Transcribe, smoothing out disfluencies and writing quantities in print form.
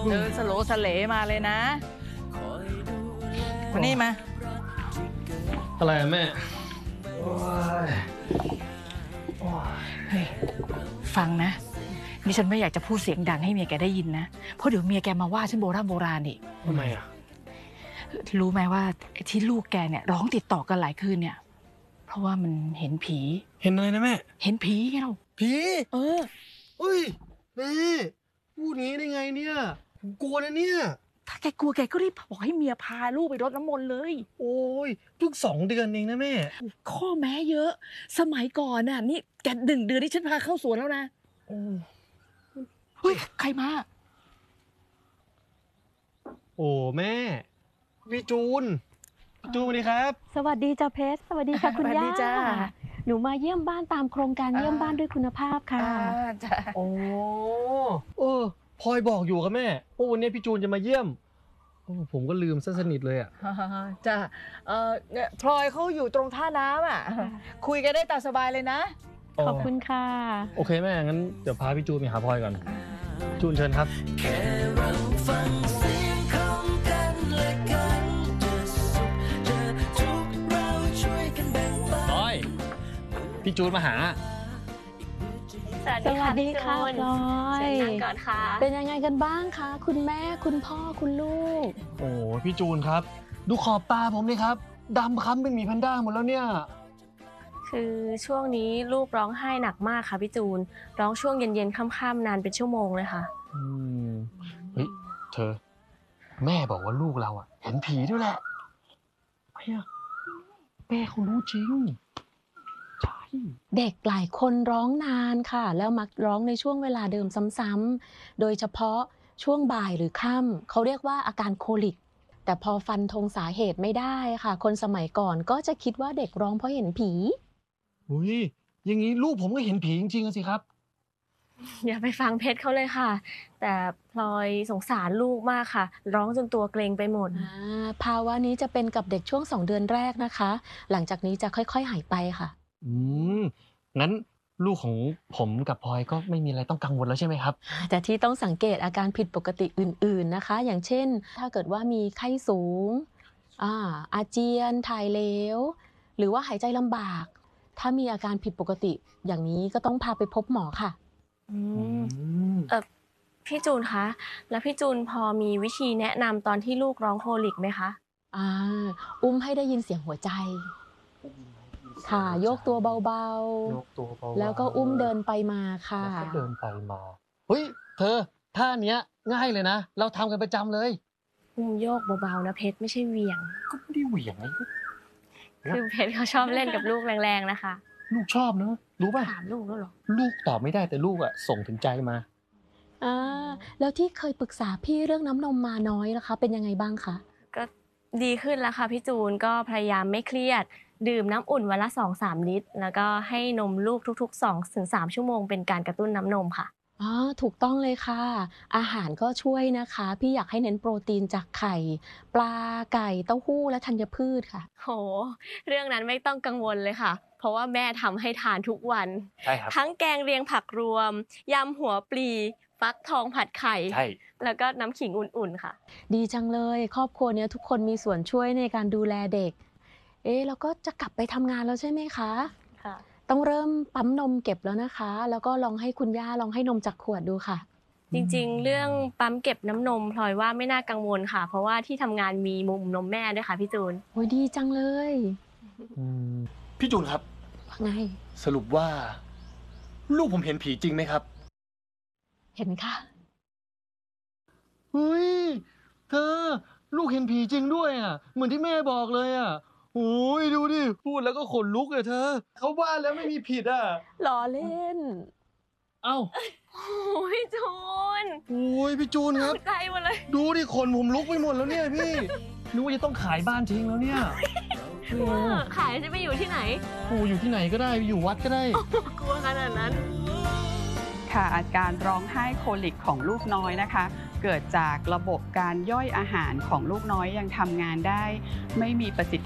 เดินสโลสเลมาเลยนะมานี่มาอะไรแม่เฮ้ยฟังนะนี่ฉันไม่อยากจะพูดเสียงดังให้เมียแกได้ยินนะเพราะเดี๋ยวเมียแกมาว่าฉันโบราณอีกทำไมอ่ะรู้ไหมว่าที่ลูกแกเนี่ยร้องติดต่อกันหลายคืนเนี่ยเพราะว่ามันเห็นผีเห็นอะไรนะแม่เห็นผีไงเราผีอุ้ยแม่พูดงี้ได้ไงเนี่ยผมกลัวนะเนี่ยถ้าแกกลัวแกก็รีบบอกให้เมียพาลูกไปรดน้ำมนต์เลยโอ้ยเพิ่ง2 เดือนเองนะแม่ข้อแม้เยอะสมัยก่อนน่ะนี่แก1 เดือนที่ฉันพาเข้าสวนแล้วนะเฮ้ยใครมาโอ้แม่พี่จูนสวัสดีครับสวัสดีจ้าเพชรสวัสดีค่ะคุณย่าหนูมาเยี่ยมบ้านตามโครงการเยี่ยมบ้านด้วยคุณภาพค่ะจ้าโอ้พลอยบอกอยู่ครับแม่ว่าวันนี้พี่จูนจะมาเยี่ยมผมก็ลืมซะสนิทเลยอ่ะจ้าเนี่ยพลอยเขาอยู่ตรงท่าน้ำอ่ะคุยกันได้ตามสบายเลยนะขอบคุณค่ะโอเคแม่งั้นเดี๋ยวพาพี่จูนไปหาพลอยก่อนจูนเชิญครับแค่เราฟังเสียงของกันและกันจะสุขจะทุกข์เราช่วยกันแบ่งปันพลอยพี่จูนมาหาสวัสดีค่ะพลอยเชิญนั่งก่อนค่ะเป็นยังไงกันบ้างคะคุณแม่คุณพ่อคุณลูกโอ้พี่จูนครับดูขอบตาผมเลยครับดำค้ำเป็นหมีแพนด้าหมดแล้วเนี่ยคือช่วงนี้ลูกร้องไห้หนักมากค่ะพี่จูนร้องช่วงเย็นๆค่ำๆนานเป็นชั่วโมงเลยค่ะเฮ้ยเธอแม่บอกว่าลูกเราอ่ะเห็นผีด้วยแหละไม่อะแม่เขารู้จริงใช่เด็กหลายคนร้องนานค่ะแล้วมักร้องในช่วงเวลาเดิมซ้ำๆโดยเฉพาะช่วงบ่ายหรือค่ำเขาเรียกว่าอาการโคลิกแต่พอฟันธงสาเหตุไม่ได้ค่ะคนสมัยก่อนก็จะคิดว่าเด็กร้องเพราะเห็นผีอุ้ยอย่างนี้ลูกผมก็เห็นผีจริงๆสิครับอย่าไปฟังเพชรเขาเลยค่ะแต่พลอยสงสารลูกมากค่ะร้องจนตัวเกร็งไปหมดภาวะนี้จะเป็นกับเด็กช่วง2 เดือนแรกนะคะหลังจากนี้จะค่อยๆหายไปค่ะงั้นลูกของผมกับพลอยก็ไม่มีอะไรต้องกังวลแล้วใช่ไหมครับแต่ที่ต้องสังเกตอาการผิดปกติอื่นๆนะคะอย่างเช่นถ้าเกิดว่ามีไข้สูงอาเจียนถ่ายเหลวหรือว่าหายใจลำบากถ้ามีอาการผิดปกติอย่างนี้ก็ต้องพาไปพบหมอค่ะพี่จูนคะแล้วพี่จูนพอมีวิธีแนะนำตอนที่ลูกร้องโคลิกไหมคะอุ้มให้ได้ยินเสียงหัวใจค่ะยกตัวเบาๆแล้วก็อุ้มเดินไปมาค่ะแล้วก็เดินไปมาเฮ้ยเธอท่าเนี้ยง่ายเลยนะเราทำกันประจำเลยอุ้มโยกเบาๆนะเพชรไม่ใช่เหวี่ยงก็ไม่ได้เหวี่ยงไงคือเพชรเขาชอบเล่นกับลูกแรงๆนะคะลูกชอบเนอะรู้ป่ะถามลูกแล้วหรอลูกตอบไม่ได้แต่ลูกส่งถึงใจมาแล้วที่เคยปรึกษาพี่เรื่องน้ำนมมาน้อยนะคะเป็นยังไงบ้างคะก็ดีขึ้นแล้วค่ะพี่จูนก็พยายามไม่เครียดดื่มน้ำอุ่นวันละ 2-3 ลิตรแล้วก็ให้นมลูกทุกๆ 2-3 ชั่วโมงเป็นการกระตุ้นน้ำนมค่ะถูกต้องเลยค่ะอาหารก็ช่วยนะคะพี่อยากให้เน้นโปรตีนจากไข่ปลาไก่เต้าหู้และธัญพืชค่ะโหเรื่องนั้นไม่ต้องกังวลเลยค่ะเพราะว่าแม่ทำให้ทานทุกวันใช่ครับทั้งแกงเรียงผักรวมยำหัวปลีฟักทองผัดไข่ใช่แล้วก็น้ำขิงอุ่นๆค่ะดีจังเลยครอบครัวนี้ทุกคนมีส่วนช่วยในการดูแลเด็กแล้วก็จะกลับไปทำงานแล้วใช่ไหมคะค่ะต้องเริ่มปั๊มนมเก็บแล้วนะคะแล้วก็ลองให้คุณย่าลองให้นมจากขวดดูค่ะจริงๆเรื่องปั๊มเก็บน้ำนมพลอยว่าไม่น่ากังวลค่ะเพราะว่าที่ทำงานมีมุมนมแม่ด้วยค่ะพี่จูนโอ้ยดีจังเลยพี่จูนครับว่าไงสรุปว่าลูกผมเห็นผีจริงไหมครับเห็นค่ะเฮ้ยเธอลูกเห็นผีจริงด้วยเหมือนที่แม่บอกเลยโอ้ยดูดิพูดแล้วก็ขนลุกเลยเธอเขาว่าแล้วไม่มีผิดล้อเล่นเอ้าโอ้ยจูนโอ้ยพี่จูนครับใจหมดเลยดูดิขนผมลุกไปหมดแล้วเนี่ยพี่นึกว่าจะต้องขายบ้านทิ้งแล้วเนี่ยขายจะไปอยู่ที่ไหนอยู่ที่ไหนก็ได้อยู่วัดก็ได้กลัวขนาดนั้นค่ะอาการร้องไห้โคลิกของลูกน้อยนะคะเกิดจากระบบการย่อยอาหารของลูกน้อยยังทำงานได้ไม่มีประสิทธิ